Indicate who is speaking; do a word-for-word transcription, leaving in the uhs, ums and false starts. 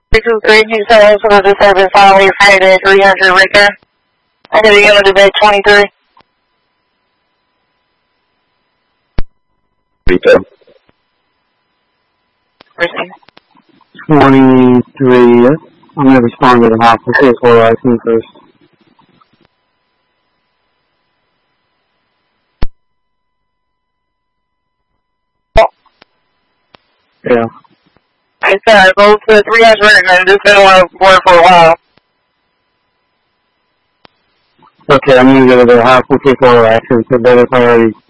Speaker 1: six two three, you said also the disturbance on your Friday three hundred Ricker. I'm going to go to bed twenty-three.
Speaker 2: Retail.
Speaker 3: twenty-three, I'm going to respond to the hospital for license first. Yeah.
Speaker 1: I said I go to three hundred and just didn't want to work for a while.
Speaker 3: Okay, I'm going to go to the hospital for license, so better priority.